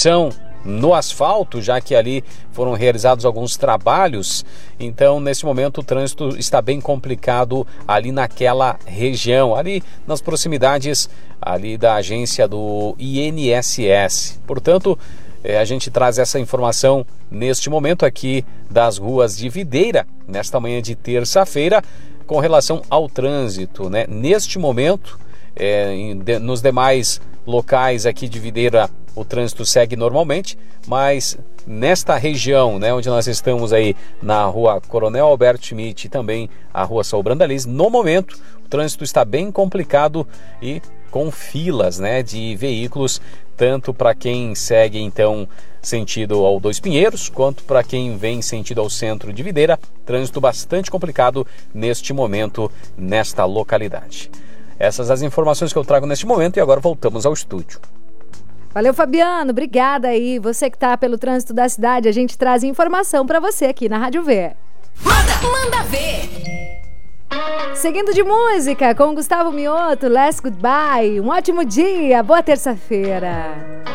manutenção no asfalto, já que ali foram realizados alguns trabalhos. Então, nesse momento, o trânsito está bem complicado ali naquela região, ali nas proximidades ali da agência do INSS. Portanto, a gente traz essa informação neste momento aqui das ruas de Videira, nesta manhã de terça-feira, com relação ao trânsito, né? Neste momento, nos demais locais aqui de Videira, o trânsito segue normalmente, mas nesta região, né, onde nós estamos aí na rua Coronel Alberto Schmidt e também a rua Saul Brandaliz, no momento o trânsito está bem complicado e com filas, né, de veículos, tanto para quem segue então sentido ao Dois Pinheiros, quanto para quem vem sentido ao centro de Videira. Trânsito bastante complicado neste momento, nesta localidade. Essas as informações que eu trago neste momento e agora voltamos ao estúdio. Valeu, Fabiano. Obrigada aí. Você que tá pelo trânsito da cidade, a gente traz informação para você aqui na Rádio V. Manda ver! Seguindo de música com Gustavo Mioto, Last Goodbye. Um ótimo dia, boa terça-feira.